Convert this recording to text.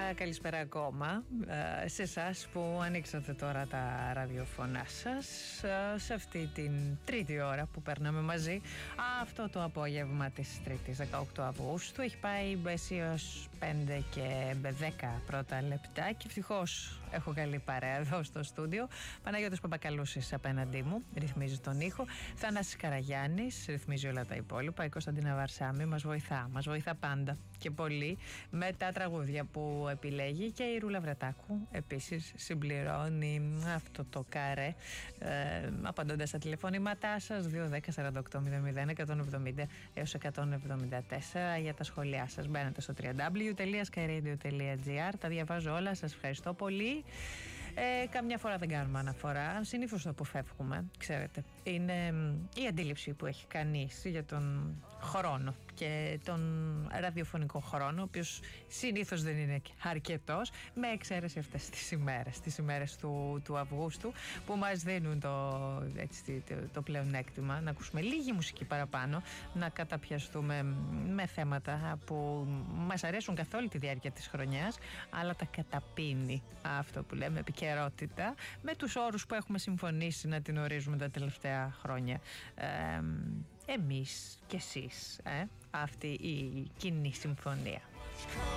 καλησπέρα ακόμα σε εσάς που ανοίξατε τώρα τα ραδιοφωνά σας σε αυτή την τρίτη ώρα που περνάμε μαζί. Αυτό το απόγευμα της Τρίτης 18 Αυγούστου έχει πάει έως 5 και 10 πρώτα λεπτά και ευτυχώς έχω καλή παρέα εδώ στο στούντιο. Παναγιώτης Παπακαλούσης απέναντί μου ρυθμίζει τον ήχο, Θανάσης Καραγιάννης ρυθμίζει όλα τα υπόλοιπα, η Κωνσταντίνα Βαρσάμη μας βοηθά πάντα και πολύ με τα τραγούδια που επιλέγει, και η Ρούλα Βρετάκου επίσης συμπληρώνει αυτό το καρέ απαντώντας στα τηλεφωνήματά σας 210-48-00-170 έως 174 για τα σχόλιά σας. Μπαίνετε στο www.skyradio.gr, τα διαβάζω όλα, σας ευχαριστώ πολύ. Καμιά φορά δεν κάνουμε αναφορά, συνήθως το αποφεύγουμε, ξέρετε. Είναι η αντίληψη που έχει κανείς για τον χρόνο και τον ραδιοφωνικό χρόνο, ο οποίος συνήθως δεν είναι αρκετός, με εξαίρεση αυτές τις ημέρες του Αυγούστου που μας δίνουν το πλεονέκτημα να ακούσουμε λίγη μουσική παραπάνω, να καταπιαστούμε με θέματα που μας αρέσουν καθ' όλη τη διάρκεια της χρονιάς, αλλά τα καταπίνει αυτό που λέμε επικαιρότητα με τους όρους που έχουμε συμφωνήσει να την ορίζουμε τα τελευταία χρόνια. Εμείς και εσείς, αυτή η κοινή συμφωνία.